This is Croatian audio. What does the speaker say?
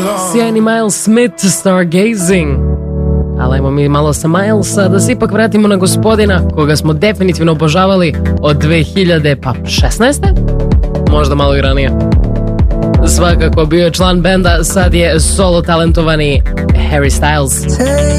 Sjajni Miles Smith, Stargazing. Ali ajmo mi malo sa Milesa da se ipak vratimo na gospodina koga smo definitivno obožavali od 2016. Možda malo i ranije. Svakako bio je član benda, sad je solo talentovani Harry Styles.